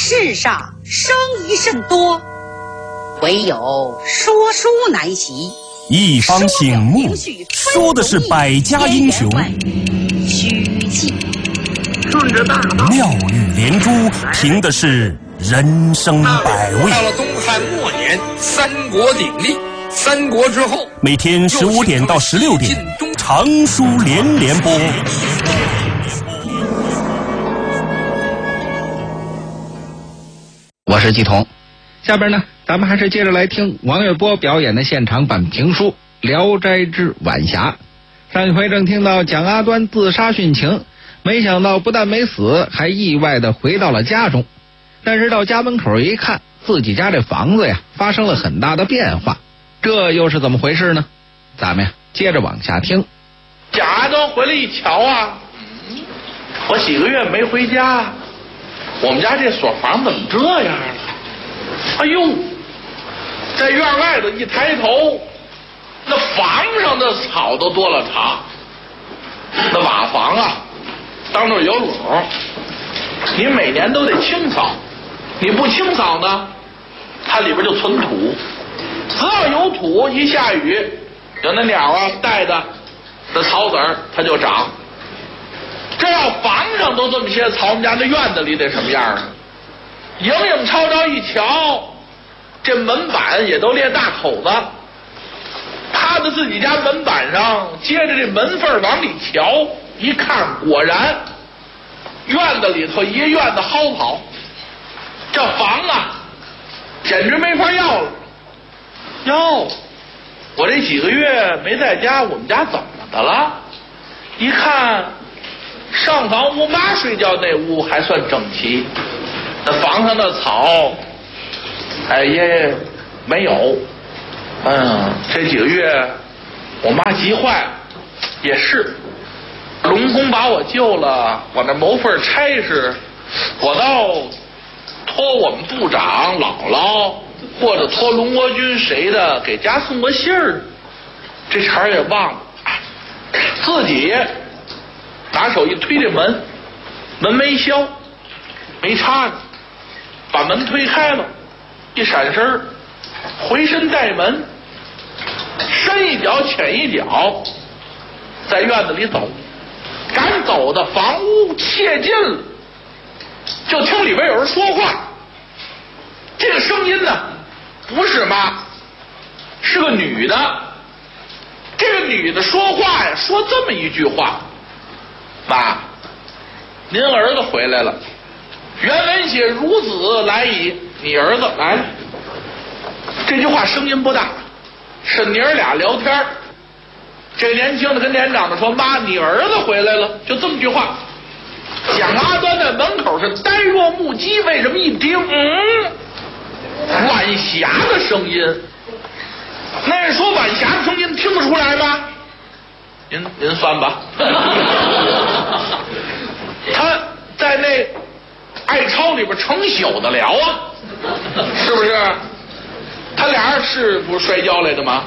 世上生意甚多，唯有说书难习。 一方醒目，说的是百家英雄。 虚记顺着大道， 妙语连珠，凭的是人生百味。 到了东汉末年，三国鼎立。三国之后， 每天15点到16点，长书连连播。 我是季彤，下边呢，咱们还是接着来听王月波表演的现场版评书《聊斋志晚霞》。上一回正听到蒋阿端自杀殉情，没想到不但没死，还意外的回到了家中。但是到家门口一看，自己家这房子呀发生了很大的变化，这又是怎么回事呢？咱们呀接着往下听。 蒋阿端回来一瞧啊，我几个月没回家，我们家这所房怎么这样了？哎呦，在院外头一抬头，那房上的草都多了茬。那瓦房啊，当中有垄，你每年都得清扫，你不清扫呢，它里边就存土。只要有土，一下雨，有那鸟啊带的那草籽儿，它就长。这要房上都这么些草，我们家那院子里得什么样啊？影影绰绰一瞧，这门板也都裂大口子。趴在自己家门板上，接着这门缝往里瞧，一看果然院子里头一院子蒿草，这房啊简直没法要了。哟，我这几个月没在家，我们家怎么的了？一看上房屋妈睡觉那屋还算整齐，那房上的草哎也没有。这几个月我妈急坏了，也是龙宫把我救了，我那谋份差事，我倒托我们部长姥姥或者托龙国军谁的给家送个信儿，这茬儿也忘了。自己拿手一推这门，门没销，没插着，把门推开了，一闪身回身带门，深一脚浅一脚，在院子里走，赶走的房屋切近了，就听里边有人说话。这个声音呢，不是妈，是个女的。这个女的说话呀，说这么一句话：妈，您儿子回来了。原文写孺子来矣，你儿子来了。这句话声音不大，是娘儿俩聊天。这年轻的跟年长的说：妈，你儿子回来了。就这么句话。蒋阿端在门口是呆若木鸡，为什么一听晚霞的声音？那人说晚霞的声音听得出来吗？您算吧。他在那爱抄里边成宿的聊啊，是不是？他俩人是不是摔跤来的吗？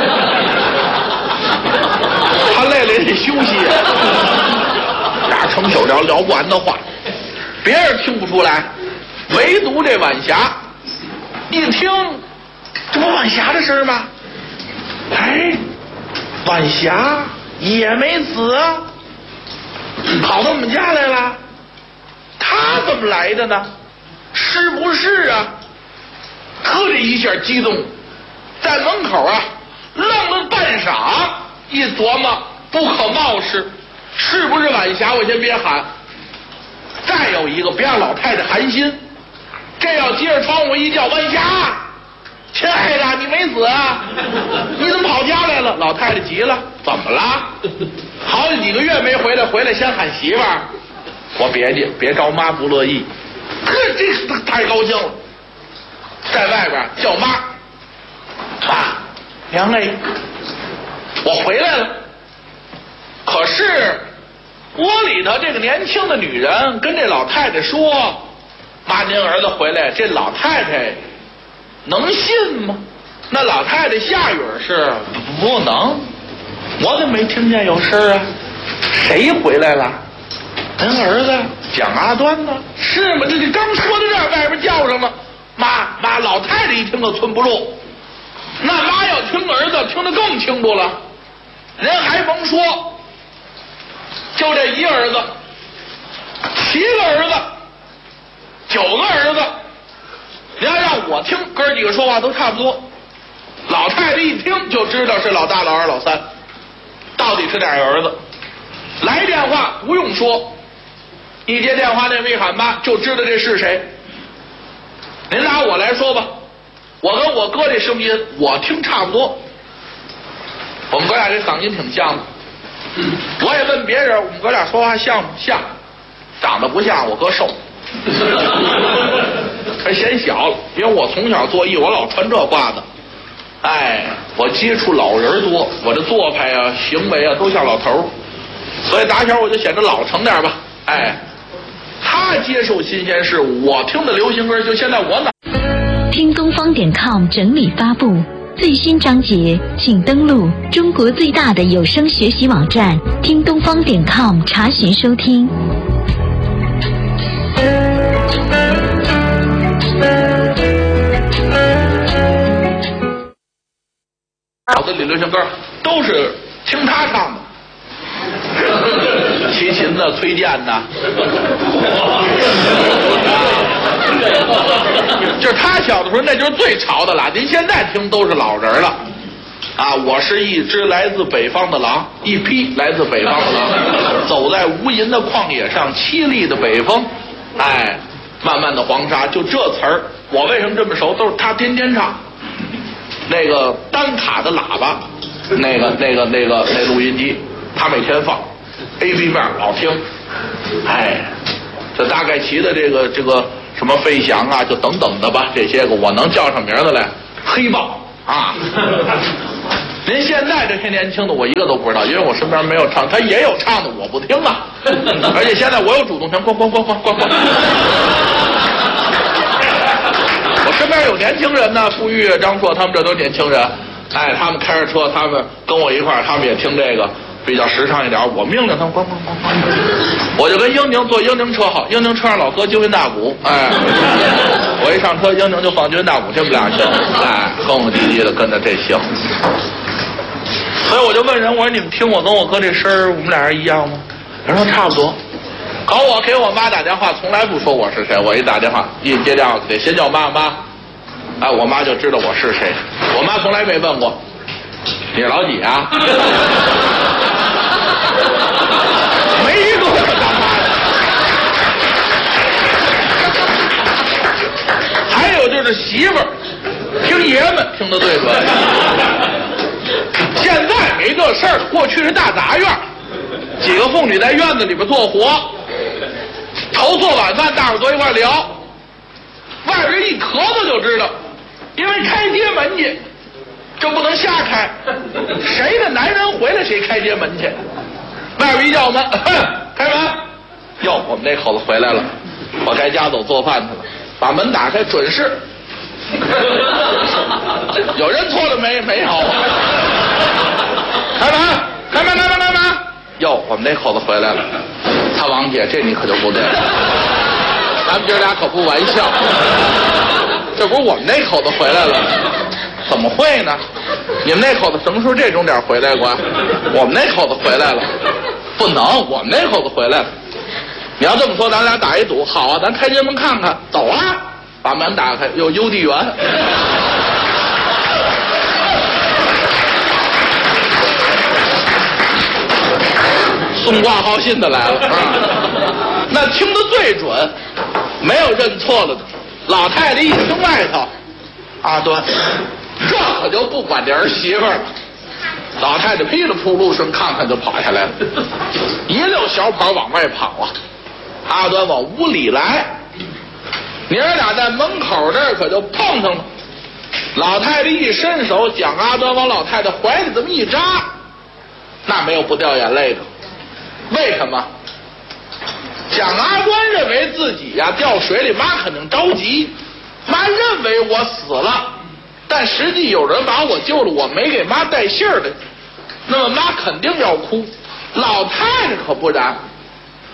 他累了也得休息。俩成宿聊不完的话，别人听不出来，唯独这晚霞一听，这不晚霞的事吗？哎，晚霞也没死啊，跑到我们家来了。他怎么来的呢？是不是啊？呵，这一下激动，在门口啊愣了半晌，一琢磨不可冒失，是不是晚霞？我先别喊。再有一个，别让老太太寒心。这要接着窗户一叫，晚霞，亲爱的，你没死啊？你怎么跑家来了？老太太急了，怎么了？好几个月没回来，回来先喊媳妇儿。我别招妈不乐意。呵，这太高兴了，在外边叫妈，妈，娘哎，我回来了。可是窝里头这个年轻的女人跟这老太太说：妈，您儿子回来。这老太太能信吗？那老太太下语是不能，我怎么没听见有事啊？谁回来了？ 您儿子蒋阿端呢？是吗？这刚说到这儿，外边叫上了妈，老太太一听都寸不住。那妈要听儿子，听得更清楚了。人还甭说，就这一儿子，7个儿子，9个儿子。你要让我听，哥几个说话都差不多。老太太一听就知道是老大、老二、老三，到底是哪个儿子？来电话不用说，一接电话那位喊妈就知道这是谁。您拿我来说吧，我跟我哥这声音我听差不多，我们哥俩这嗓音挺像的。我也问别人，我们哥俩说话像不像？长得不像，我哥瘦，还显小了。因为我从小做艺，我老穿这褂子。哎，我接触老人多，我这做派啊、行为啊都像老头儿，所以打小我就显得老成点吧。哎，他接受新鲜事物，我听的流行歌就现在我哪。 听东方.com 整理发布最新章节，请登录中国最大的有声学习网站听东方.com查询收听。 好的流行歌都是听他唱的，齐秦的、崔健的，就是他小的时候那就是最潮的了。您现在听都是老人了啊！我是一只来自北方的狼，一匹来自北方的狼，走在无垠的旷野上，凄厉的北风，哎，漫漫的黄沙，就这词儿，我为什么这么熟？都是他天天唱。那个单卡的喇叭，那录音机，他每天放 A、B 面老听，哎，这大概齐的这个什么飞翔啊，就等等的吧，这些个我能叫上名字来，黑豹啊。您现在这些年轻的我一个都不知道，因为我身边没有唱，他也有唱的我不听啊，而且现在我有主动权，咣。我身边有年轻人呢，傅玉、张硕他们这都年轻人，哎，他们开着车，他们跟我一块儿，他们也听这个比较时尚一点，我命令他们咣，我就跟英宁坐英宁车好，英宁车上老搁京韵大鼓，哎，我一上车英宁就放京韵大鼓，这么俩行，哎，哼哼唧唧的跟着这行。所以我就问人，我说你们听我跟我哥这声儿，我们俩人一样吗？人说差不多。搞我给我妈打电话，从来不说我是谁。我一打电话，一接电话得先叫妈，哎，我妈就知道我是谁。我妈从来没问过你是老几啊？没一个我当妈的。还有就是媳妇儿听爷们听得最准。现在没这事儿，过去是大杂院，几个妇女在院子里边做活。头做晚饭，大伙坐一块聊，外边一咳嗽就知道，因为开街门去，这不能瞎开。谁的男人回来谁开街门去，外边一叫门，开门，哟，我们那口子回来了，我该家走做饭去了，把门打开，准是。有人错了没？没有。开门，哟，我们那口子回来了。他王姐，这你可就不对了，咱们哥俩可不玩笑，这不是我们那口子回来了？怎么会呢？你们那口子什么时候这种点回来过？我们那口子回来了，不能，我们那口子回来了。你要这么说，咱俩打一赌，好啊，咱开街门看看，走啊，把门打开，有邮递员。送挂号信的来了，那听得最准，没有认错了的。老太太一听外头，阿端，这可就不管这儿媳妇了。老太太噼里扑噜声看看就跑下来了，一溜小跑往外跑啊。阿端往屋里来，娘儿俩在门口这儿可就碰上了。老太太一伸手，蒋阿端往老太太怀里这么一扎，那没有不掉眼泪的。为什么？蒋阿端认为自己呀掉水里，妈肯定着急。妈认为我死了，但实际有人把我救了，我没给妈带信儿的，那么妈肯定要哭。老太太可不然，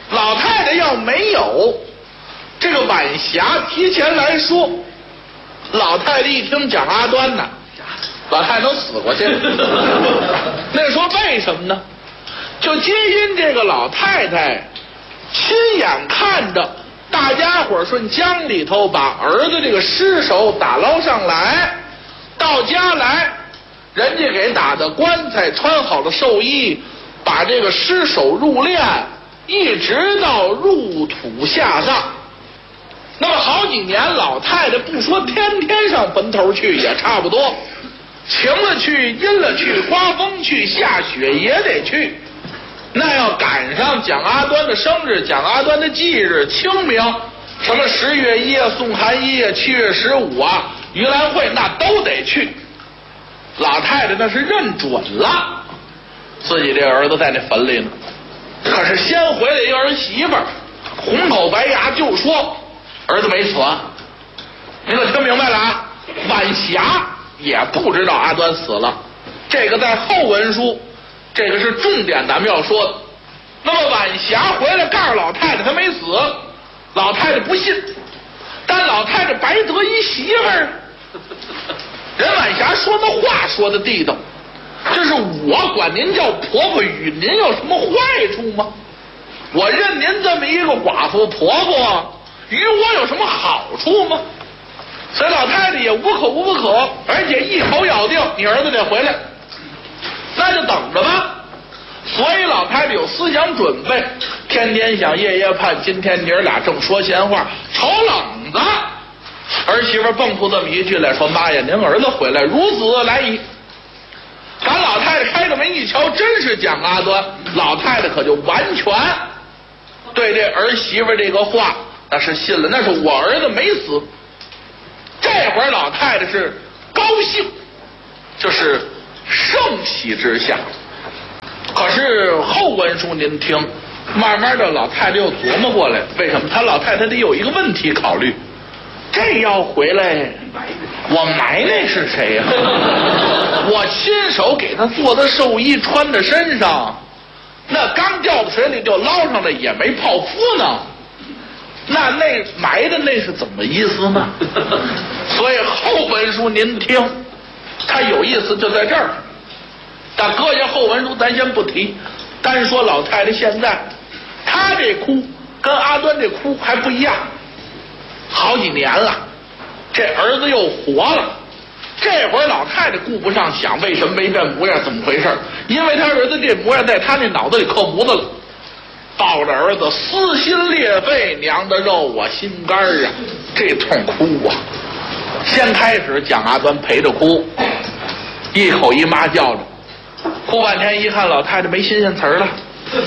老太太要没有这个晚霞提前来说，老太太一听蒋阿端呢，老太太都死过去了。那说为什么呢？就皆因这个老太太亲眼看着大家伙顺江里头把儿子这个尸首打捞上来，到家来，人家给打的棺材，穿好了寿衣，把这个尸首入殓，一直到入土下葬。那么好几年，老太太不说天天上坟头去，也差不多，晴了去，阴了去，刮风去，下雪也得去。那要赶上蒋阿端的生日，蒋阿端的忌日，清明，什么10月1送寒衣啊，7月15啊，盂兰会，那都得去。老太太那是认准了自己这儿子在那坟里呢，可是先回来一儿媳妇儿，红口白牙就说儿子没死啊。您可听明白了啊？晚霞也不知道阿端死了，这个在后文书，这个是重点咱们要说的。那么晚霞回来告诉老太太他没死，老太太不信，但老太太白得一媳妇儿。人晚霞说的话说的地道，这是我管您叫婆婆，与您有什么坏处吗？我认您这么一个寡妇婆婆，与我有什么好处吗？所以老太太也无可无不可，而且一口咬定你儿子得回来，那就等着吧。所以老太太有思想准备，天天想夜夜盼，今天你儿俩正说闲话，瞅冷子。儿媳妇蹦出这么一句来说：“妈呀，您儿子回来如此来矣。”咱老太太开个门一瞧，真是蒋阿端，老太太可就完全对这儿媳妇这个话那是信了，那是我儿子没死。这会儿老太太是高兴，就是盛喜之下。可是后文书您听，慢慢的老太太又琢磨过来，为什么？她老太太得有一个问题考虑，这要回来我埋那是谁呀？我亲手给他做的寿衣穿在身上，那刚掉到水里就捞上来也没泡芙呢，那埋的那是怎么意思呢？所以后文书您听，它有意思就在这儿。但搁下后文书咱先不提，单说老太太现在，她这哭跟阿端这哭还不一样。好几年了，这儿子又活了，这会儿老太太顾不上想为什么没这模样，怎么回事？因为他儿子这模样在他那脑子里刻模子了。抱着儿子撕心裂肺，娘的肉我心肝啊，这痛哭啊！先开始蒋阿端陪着哭，一口一妈叫着，哭半天，一看老太太没新鲜词儿了，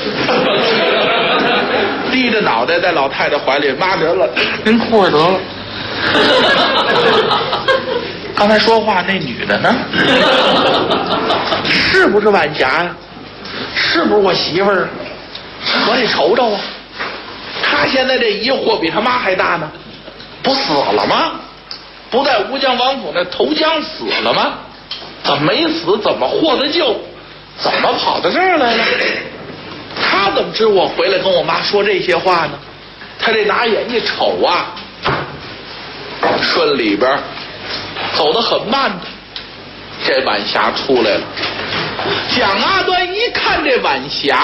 低着脑袋在老太太怀里，妈得了，您哭着得了。刚才说话那女的呢？是不是晚霞呀？是不是我媳妇儿？可得瞅瞅啊！她现在这疑惑比他妈还大呢，不死了吗？不在吴江王府那投江死了吗？怎么没死？怎么获得救？怎么跑到这儿来了？他怎么知我回来跟我妈说这些话呢？他这拿眼一瞅啊，顺里边走得很慢的，这晚霞出来了。蒋阿端一看这晚霞，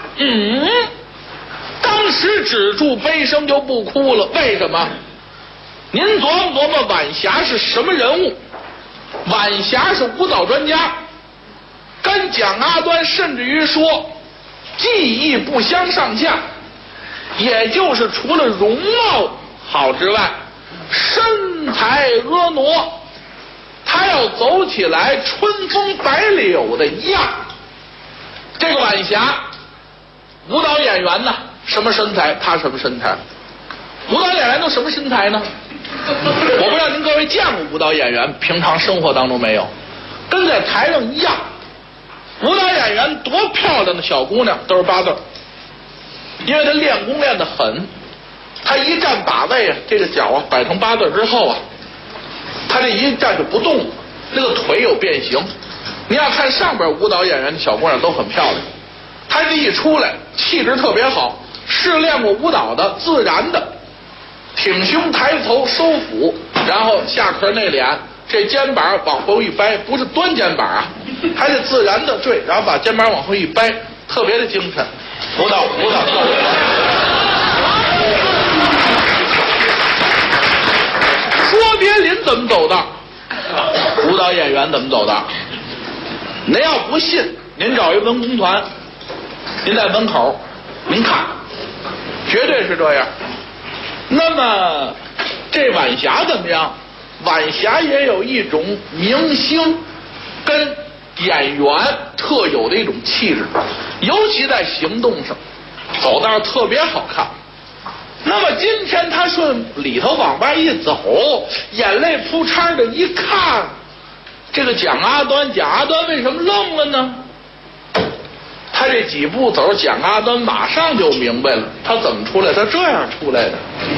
当时止住悲声就不哭了。为什么？您琢磨琢磨，晚霞是什么人物？晚霞是舞蹈专家，跟蒋阿端甚至于说技艺不相上下，也就是除了容貌好之外，身材婀娜，他要走起来春风百柳的一样。这个晚霞舞蹈演员呢，什么身材？他什么身材？舞蹈演员都什么身材呢？我不知道您各位见过舞蹈演员，平常生活当中没有，跟在台上一样。舞蹈演员多漂亮的小姑娘都是8字，因为她练功练得很，她一站把位啊，这个脚啊摆成8字之后啊，她这一站就不动了，那个腿有变形。你要看上边舞蹈演员的小姑娘都很漂亮，她这一出来气质特别好， 试练过舞蹈的，自然的挺胸抬头收腹，然后下壳内敛，这肩膀往后一掰，不是端肩膀啊，还得自然的坠，然后把肩膀往后一掰，特别的精神。舞蹈卓别林怎么走的？舞蹈演员怎么走的？您要不信，您找一文工团，您在门口，您看，绝对是这样。那么这晚霞怎么样？晚霞也有一种明星跟演员特有的一种气质，尤其在行动上，走道特别好看。那么今天他顺里头往外一走，眼泪扑叉的一看，这个蒋阿端为什么愣了呢？他这几步走，蒋阿端马上就明白了，他怎么出来？他这样出来的。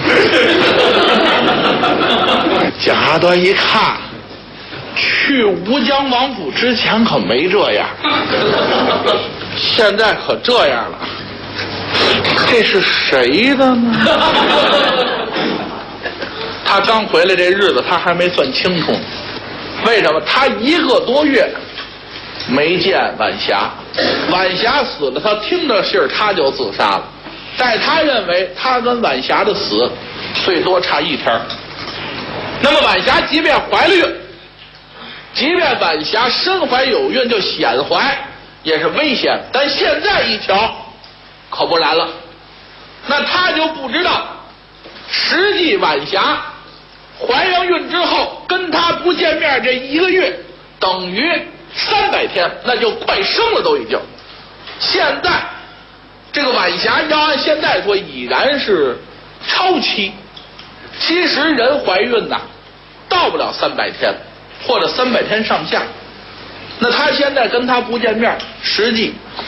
蒋阿端一看，去吴江王府之前可没这样，现在可这样了。这是谁的呢？他刚回来这日子他还没算清楚，为什么？他1个多月没见晚霞，晚霞死了，他听着信儿他就自杀了。在他认为，他跟晚霞的死最多差1天。那么晚霞即便怀了孕，即便晚霞身怀有孕，就显怀也是危险。但现在一瞧，可不然了。那他就不知道，实际晚霞怀上孕之后，跟他不见面这1个月，等于300天，那就快生了都已经。现在这个晚霞要按现在说，已然是超期。其实人怀孕呐，到不了300天，或者300天上下。那他现在跟他不见面，实际